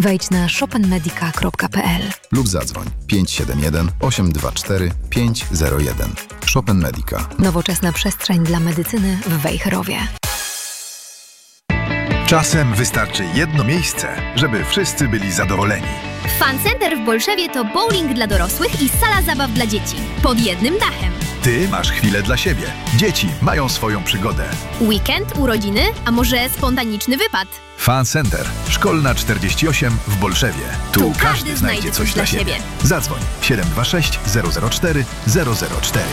Wejdź na chopinmedica.pl lub zadzwoń 571 824 501. Chopin Medica. Nowoczesna przestrzeń dla medycyny w Wejherowie. Czasem wystarczy jedno miejsce, żeby wszyscy byli zadowoleni. Fun Center w Bolszewie to bowling dla dorosłych i sala zabaw dla dzieci. Pod jednym dachem. Ty masz chwilę dla siebie. Dzieci mają swoją przygodę. Weekend, urodziny, a może spontaniczny wypad? Fun Center. Szkolna 48 w Bolszewie. Tu każdy znajdzie coś dla siebie. Zadzwoń 726 004 004.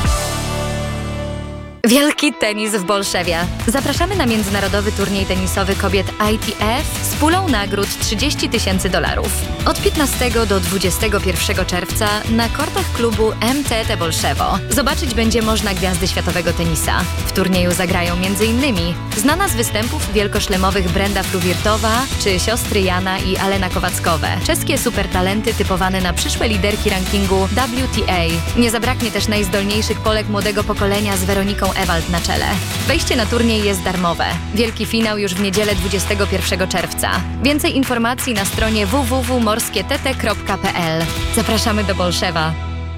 Wielki tenis w Bolszewie. Zapraszamy na międzynarodowy turniej tenisowy kobiet ITF z pulą nagród $30,000. Od 15 do 21 czerwca na kortach klubu MTT Bolszewo. Zobaczyć będzie można gwiazdy światowego tenisa. W turnieju zagrają m.in. znana z występów wielkoszlemowych Brenda Fruwirtowa czy siostry Jana i Alena Kowackowe. Czeskie supertalenty typowane na przyszłe liderki rankingu WTA. Nie zabraknie też najzdolniejszych Polek młodego pokolenia z Weroniką Ewald na czele. Wejście na turniej jest darmowe. Wielki finał już w niedzielę 21 czerwca. Więcej informacji na stronie www.morskiett.pl. Zapraszamy do Bolszewa.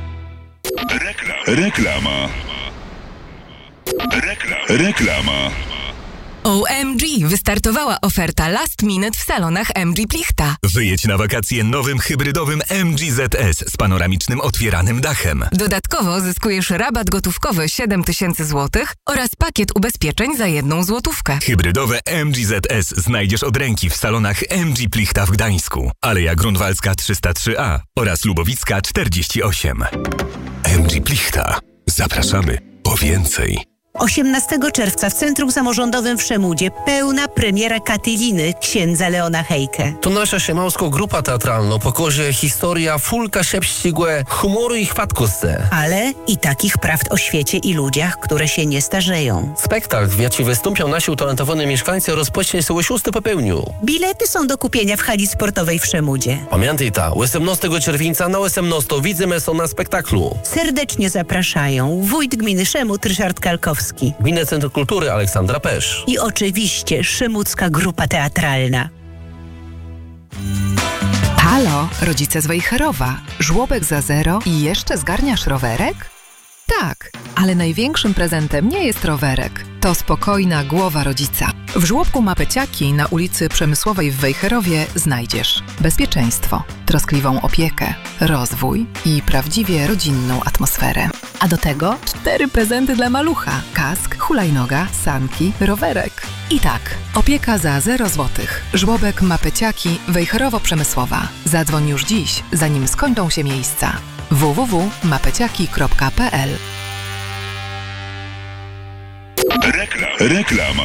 Reklama. OMG! Wystartowała oferta Last Minute w salonach MG Plichta. Wyjedź na wakacje nowym hybrydowym MG ZS z panoramicznym otwieranym dachem. Dodatkowo zyskujesz rabat gotówkowy 7,000 zł oraz pakiet ubezpieczeń za 1 złotówkę. Hybrydowe MG ZS znajdziesz od ręki w salonach MG Plichta w Gdańsku, Aleja Grunwaldzka 303A oraz Lubowicka 48. MG Plichta. Zapraszamy po więcej. 18 czerwca w Centrum Samorządowym w Szemudzie pełna premiera Katyliny księdza Leona Hejke. To nasza szemałska grupa teatralna pokaże historia fulka siebścigłe humoru i chwatkosce. Ale i takich prawd o świecie i ludziach, które się nie starzeją. Spektakl, w jakim wystąpią nasi utalentowane mieszkańcy, rozpocznie się o 6 popełniu. Bilety są do kupienia w hali sportowej w Szemudzie. Pamiętaj ta, 18 czerwca na 18 widzimy są na spektaklu. Serdecznie zapraszają wójt gminy Szemud Ryszard Kalkowski. Gminne Centrum Kultury Aleksandra Pesz. I oczywiście Szemudzka Grupa Teatralna. Halo, rodzice z Wejherowa. Żłobek za 0 i jeszcze zgarniasz rowerek? Tak, ale największym prezentem nie jest rowerek. To spokojna głowa rodzica. W żłobku Mapeciaki na ulicy Przemysłowej w Wejherowie znajdziesz bezpieczeństwo, troskliwą opiekę, rozwój i prawdziwie rodzinną atmosferę. A do tego 4 prezenty dla malucha. Kask, hulajnoga, sanki, rowerek. I tak, opieka za 0 zł. Żłobek Mapeciaki Wejherowo-Przemysłowa. Zadzwoń już dziś, zanim skończą się miejsca. www.mapeciaki.pl. Reklama.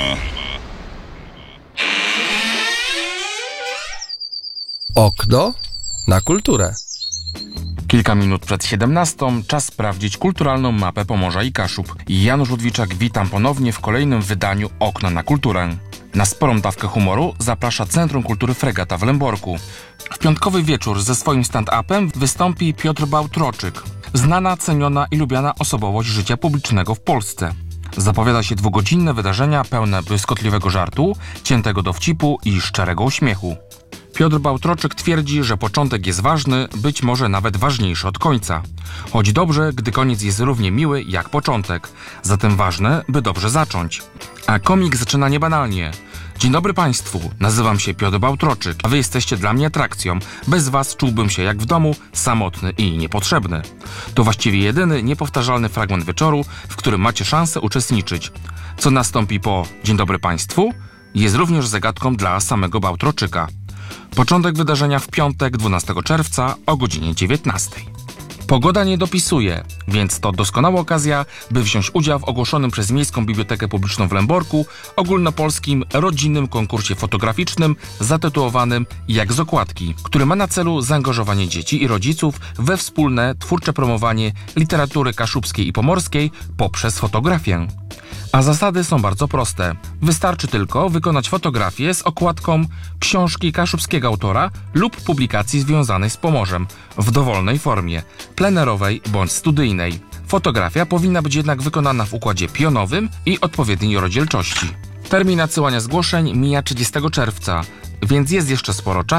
Okno na kulturę. Kilka minut przed 17 czas sprawdzić kulturalną mapę Pomorza i Kaszub. Janusz Ludwiczak, witam ponownie w kolejnym wydaniu Okna na kulturę. Na sporą dawkę humoru zaprasza Centrum Kultury Fregata w Lęborku. W piątkowy wieczór ze swoim stand-upem wystąpi Piotr Bałtroczyk, znana, ceniona i lubiana osobowość życia publicznego w Polsce. Zapowiada się 2-godzinne wydarzenia pełne błyskotliwego żartu, ciętego dowcipu i szczerego uśmiechu. Piotr Bałtroczyk twierdzi, że początek jest ważny, być może nawet ważniejszy od końca. Choć dobrze, gdy koniec jest równie miły jak początek. Zatem ważne, by dobrze zacząć. A komik zaczyna niebanalnie. Dzień dobry Państwu, nazywam się Piotr Bałtroczyk, a Wy jesteście dla mnie atrakcją. Bez Was czułbym się jak w domu, samotny i niepotrzebny. To właściwie jedyny, niepowtarzalny fragment wieczoru, w którym macie szansę uczestniczyć. Co nastąpi po Dzień dobry Państwu, jest również zagadką dla samego Bałtroczyka. Początek wydarzenia w piątek 12 czerwca o godzinie 19. Pogoda nie dopisuje, więc to doskonała okazja, by wziąć udział w ogłoszonym przez Miejską Bibliotekę Publiczną w Lęborku ogólnopolskim rodzinnym konkursie fotograficznym zatytułowanym Jak z okładki, który ma na celu zaangażowanie dzieci i rodziców we wspólne twórcze promowanie literatury kaszubskiej i pomorskiej poprzez fotografię. A zasady są bardzo proste. Wystarczy tylko wykonać fotografię z okładką książki kaszubskiego autora lub publikacji związanej z Pomorzem w dowolnej formie, plenerowej bądź studyjnej. Fotografia powinna być jednak wykonana w układzie pionowym i odpowiedniej rozdzielczości. Termin nadsyłania zgłoszeń mija 30 czerwca, więc jest jeszcze sporo czasu.